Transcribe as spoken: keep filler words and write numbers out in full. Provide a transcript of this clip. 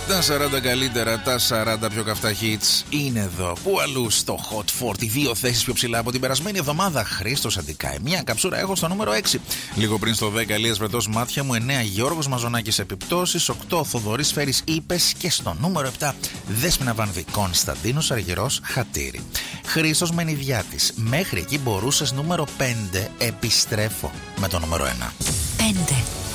Τα σαράντα καλύτερα, τα σαράντα πιο καυτά hits είναι εδώ. Πού αλλού στο Hot σαράντα, δύο θέσεις πιο ψηλά από την περασμένη εβδομάδα. Χρήστος Αντικάη, μια καψούρα έχω στο νούμερο έξι. Λίγο πριν στο δέκα, Ηλίας Βρετός, Μάτια μου. εννέα, Γιώργος Μαζονάκης, Επιπτώσεις. οκτώ, Θοδωρής Φέρης, Είπες. Και στο νούμερο επτά, Δέσποινα Βανδύ, Κωνσταντίνος Αργυρός, Χατήρι. Χρήστος Μενιδιάτης, μέχρι εκεί μπορούσες. Νούμερο πέντε, επιστρέφω με το νούμερο ένα. πέντε.